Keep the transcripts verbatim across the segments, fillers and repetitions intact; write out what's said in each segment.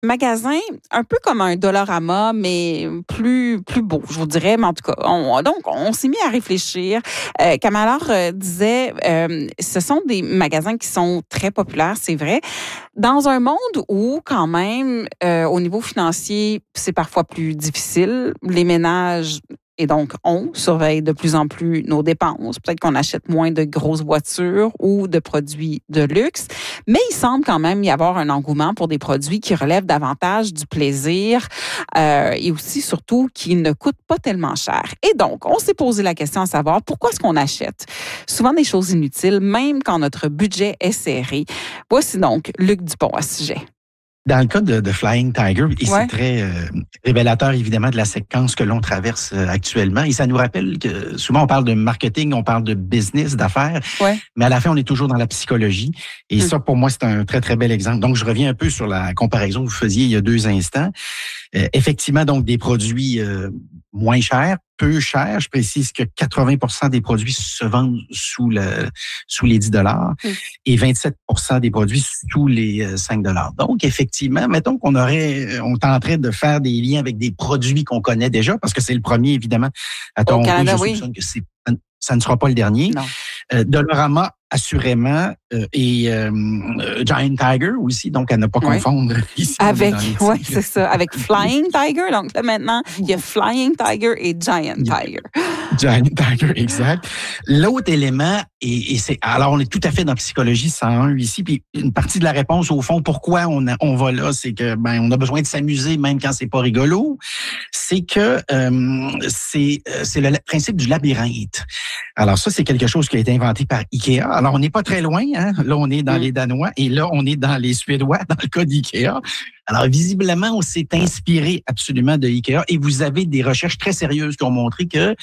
Magasin un peu comme un Dollarama, mais plus plus beau, je vous dirais. Mais en tout cas, on, donc, on s'est mis à réfléchir. Euh, Kamala euh, disait, euh, ce sont des magasins qui sont très populaires, c'est vrai. Dans un monde où, quand même, euh, au niveau financier, c'est parfois plus difficile, les ménages... Et donc, on surveille de plus en plus nos dépenses. Peut-être qu'on achète moins de grosses voitures ou de produits de luxe. Mais il semble quand même y avoir un engouement pour des produits qui relèvent davantage du plaisir euh, et aussi, surtout, qui ne coûtent pas tellement cher. Et donc, on s'est posé la question à savoir pourquoi est-ce qu'on achète souvent des choses inutiles, même quand notre budget est serré. Voici donc Luc Dupont à ce sujet. Dans le cas de, de Flying Tiger, et ouais. c'est très euh, révélateur évidemment de la séquence que l'on traverse euh, actuellement, et ça nous rappelle que souvent on parle de marketing, on parle de business, d'affaires, ouais. mais à la fin on est toujours dans la psychologie, et hum. ça pour moi c'est un très très bel exemple. Donc je reviens un peu sur la comparaison que vous faisiez il y a deux instants. Euh, effectivement donc des produits euh, moins chers, peu chers. Je précise que quatre-vingts pour cent des produits se vendent sous le sous les dix dollars mmh. et vingt-sept pour cent des produits sous les cinq dollars. Donc effectivement, mettons qu'on aurait on tenterait de faire des liens avec des produits qu'on connaît déjà, parce que c'est le premier évidemment à Toronto. Au Canada, je soupçonne oui. que c'est, ça ne sera pas le dernier. Non. Euh, Dollarama assurément euh, et euh, Giant Tiger aussi, donc à ne pas ouais. confondre ici. Avec, oui, c'est ça, avec Flying Tiger. Donc là maintenant, il y a Flying Tiger et Giant Tiger. Giant Tiger, exact. L'autre élément, et, et c'est alors on est tout à fait dans psychologie cent un ici, puis une partie de la réponse au fond, pourquoi on a, on va là, c'est que ben on a besoin de s'amuser même quand c'est pas rigolo. C'est que euh, c'est c'est le principe du labyrinthe. Alors ça, c'est quelque chose qui a été inventé par Ikea. Alors on n'est pas très loin, hein. Là on est dans mm. les Danois et là on est dans les Suédois dans le cas d'Ikea. Alors visiblement, on s'est inspiré absolument de Ikea et vous avez des recherches très sérieuses qui ont montré que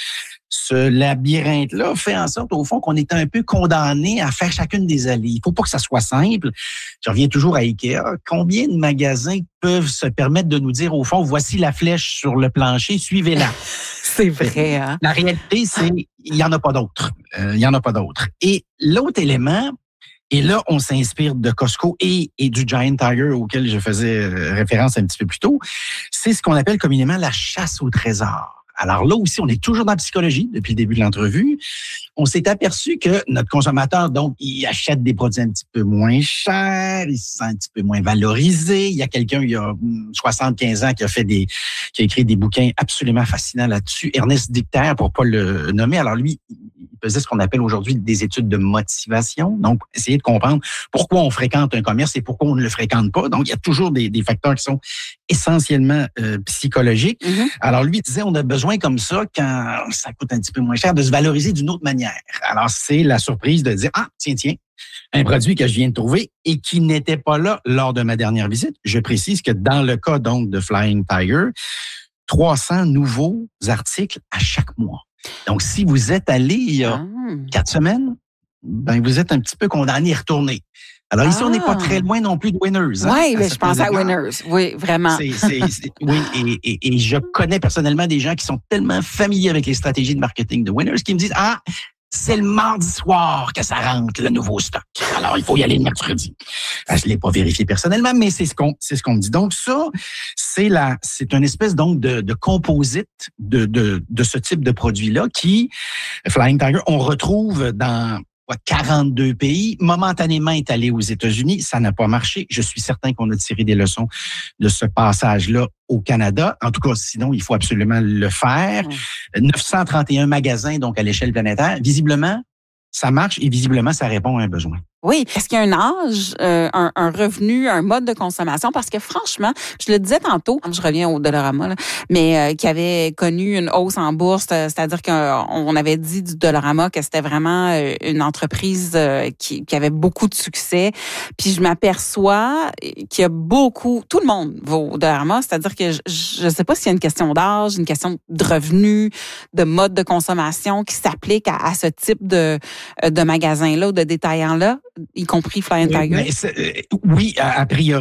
ce labyrinthe-là fait en sorte, au fond, qu'on est un peu condamné à faire chacune des allées. Il faut pas que ça soit simple. Je reviens toujours à Ikea. Combien de magasins peuvent se permettre de nous dire, au fond, voici la flèche sur le plancher, suivez-la. C'est vrai, hein? La réalité, c'est il y en a pas d'autres. Euh, il y en a pas d'autres. Et l'autre élément, et là, on s'inspire de Costco et, et du Giant Tiger auquel je faisais référence un petit peu plus tôt, c'est ce qu'on appelle communément la chasse au trésor. Alors là aussi, on est toujours dans la psychologie depuis le début de l'entrevue. On s'est aperçu que notre consommateur, donc, il achète des produits un petit peu moins chers, il se sent un petit peu moins valorisé. Il y a quelqu'un, il y a soixante-quinze ans, qui a fait des, qui a écrit des bouquins absolument fascinants là-dessus. Ernest Dichter, pour pas le nommer. Alors lui, il faisait ce qu'on appelle aujourd'hui des études de motivation. Donc, essayer de comprendre pourquoi on fréquente un commerce et pourquoi on ne le fréquente pas. Donc, il y a toujours des, des facteurs qui sont essentiellement euh, psychologiques. Mm-hmm. Alors lui, il disait, on a besoin comme ça, quand ça coûte un petit peu moins cher, de se valoriser d'une autre manière. Alors, c'est la surprise de dire, ah, tiens, tiens, un produit que je viens de trouver et qui n'était pas là lors de ma dernière visite. Je précise que dans le cas, donc, de Flying Tiger, trois cents nouveaux articles à chaque mois. Donc, si vous êtes allé il y a ah. quatre semaines, ben, vous êtes un petit peu condamné à y retourner. Alors ici, ah. on n'est pas très loin non plus de Winners. Hein, oui, mais je pense à Winners. Oui, vraiment. C'est, c'est, c'est, oui, et, et, et je connais personnellement des gens qui sont tellement familiers avec les stratégies de marketing de Winners qui me disent, ah, c'est le mardi soir que ça rentre, le nouveau stock. Alors, il faut y aller le mercredi. Je ne l'ai pas vérifié personnellement, mais c'est ce qu'on, c'est ce qu'on me dit. Donc, ça, c'est la, c'est une espèce, donc, de, de composite de, de, de ce type de produit-là qui, Flying Tiger, on retrouve dans quarante-deux pays, momentanément est allé aux États-Unis, ça n'a pas marché. Je suis certain qu'on a tiré des leçons de ce passage-là au Canada. En tout cas, sinon, il faut absolument le faire. Mmh. neuf cent trente et un magasins, donc, à l'échelle planétaire. Visiblement, ça marche et visiblement, ça répond à un besoin. Oui. Est-ce qu'il y a un âge, euh, un, un revenu, un mode de consommation? Parce que franchement, je le disais tantôt, je reviens au Dollarama, là, mais euh, qui avait connu une hausse en bourse, c'est-à-dire qu'on avait dit du Dollarama que c'était vraiment une entreprise euh, qui, qui avait beaucoup de succès. Puis je m'aperçois qu'il y a beaucoup, tout le monde va au Dollarama, c'est-à-dire que je ne sais pas s'il y a une question d'âge, une question de revenu, de mode de consommation qui s'applique à, à ce type de, de magasin-là ou de détaillant-là, y compris Flying Tiger? Oui, oui, a, a priori,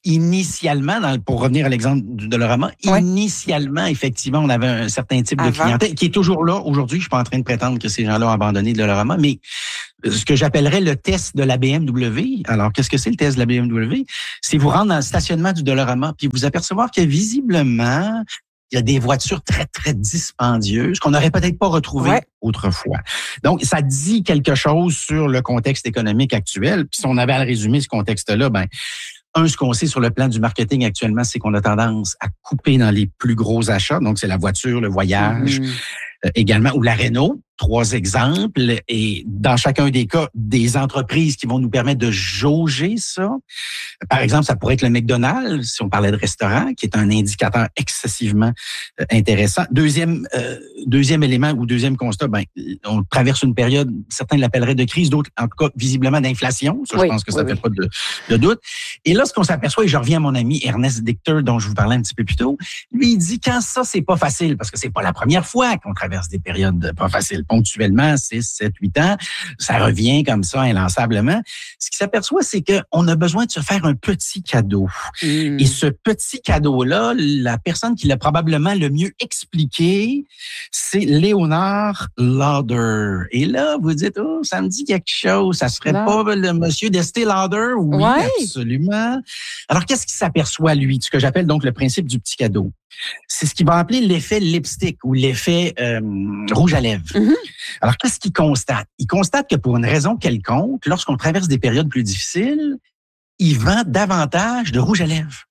initialement, dans, pour revenir à l'exemple du Dollarama, ouais. initialement, effectivement, on avait un certain type Avant. de clientèle qui est toujours là aujourd'hui. Je suis pas en train de prétendre que ces gens-là ont abandonné le Dollarama, mais ce que j'appellerais le test de la B M W. Alors, qu'est-ce que c'est le test de la B M W? C'est vous rendre dans le stationnement du Dollarama puis vous apercevoir que visiblement, il y a des voitures très, très dispendieuses qu'on n'aurait peut-être pas retrouvées ouais. autrefois. Donc, ça dit quelque chose sur le contexte économique actuel. Puis si on avait à le résumer, ce contexte-là, ben un, ce qu'on sait sur le plan du marketing actuellement, c'est qu'on a tendance à couper dans les plus gros achats. Donc, c'est la voiture, le voyage, mmh. euh, également, ou la Renault. Trois exemples. Et dans chacun des cas, des entreprises qui vont nous permettre de jauger ça. Par exemple, ça pourrait être le McDonald's, si on parlait de restaurant, qui est un indicateur excessivement euh, intéressant. Deuxième, euh, deuxième élément ou deuxième constat, ben, on traverse une période, certains l'appelleraient de crise, d'autres, en tout cas, visiblement d'inflation. Ça, oui, je pense que ça ne oui, fait oui. pas de, de doute. Et là, ce qu'on s'aperçoit, et je reviens à mon ami Ernest Dichter, dont je vous parlais un petit peu plus tôt, lui, il dit quand ça, c'est pas facile, parce que c'est pas la première fois qu'on traverse des périodes pas faciles. Ponctuellement, six, sept, huit ans, ça revient comme ça, inlassablement. Ce qui s'aperçoit, c'est qu'on a besoin de se faire un petit cadeau. Mmh. Et ce petit cadeau-là, la personne qui l'a probablement le mieux expliqué, c'est Léonard Lauder. Et là, vous dites, oh, ça me dit quelque chose. Ça serait là. pas le monsieur d'Estée Lauder? Oui, ouais. absolument. Alors, qu'est-ce qu'il s'aperçoit, lui? Ce que j'appelle donc le principe du petit cadeau. C'est ce qu'il va appeler l'effet lipstick ou l'effet euh, rouge à lèvres. Mm-hmm. Alors, qu'est-ce qu'il constate? Il constate que pour une raison quelconque, lorsqu'on traverse des périodes plus difficiles, il vend davantage de rouge à lèvres.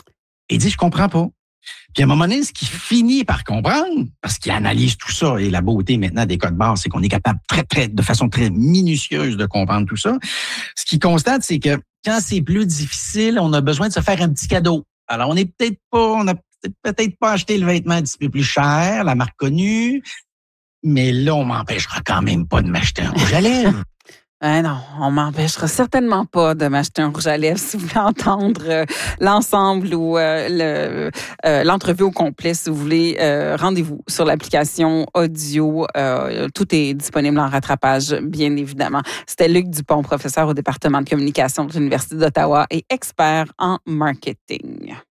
Et il dit, je comprends pas. Puis à un moment donné, ce qu'il finit par comprendre, parce qu'il analyse tout ça, et la beauté maintenant des codes barres, c'est qu'on est capable très, très, de façon très minutieuse de comprendre tout ça. Ce qu'il constate, c'est que quand c'est plus difficile, on a besoin de se faire un petit cadeau. Alors, on n'est peut-être pas, on a peut-être pas acheté le vêtement un petit peu plus cher, la marque connue, mais là, on m'empêchera quand même pas de m'acheter un rouge à lèvres. Euh, non, on m'empêchera certainement pas de m'acheter un rouge à lèvres. Si vous voulez entendre euh, l'ensemble ou euh, le, euh, l'entrevue au complet, si vous voulez, euh, rendez-vous sur l'application audio. Euh, tout est disponible en rattrapage, bien évidemment. C'était Luc Dupont, professeur au département de communication de l'Université d'Ottawa et expert en marketing.